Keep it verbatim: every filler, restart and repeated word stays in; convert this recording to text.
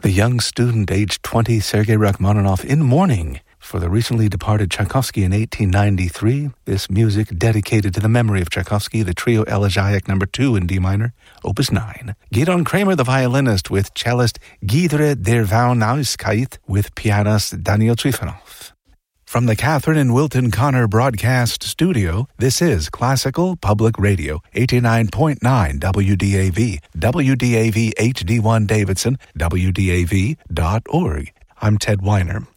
The young student aged twenty Sergei Rachmaninoff in mourning for the recently departed Tchaikovsky in eighteen ninety-three. This music dedicated to the memory of Tchaikovsky, the Trio Elegiac number two in D minor, Opus nine. Gidon Kramer, the violinist, with cellist Guidre der Vaunauskait, with pianist Daniel Trifonov. From the Catherine and Wilton Connor Broadcast Studio, this is Classical Public Radio, eighty-nine point nine W D A V, W D A V H D one Davidson, W D A V dot org. I'm Ted Weiner.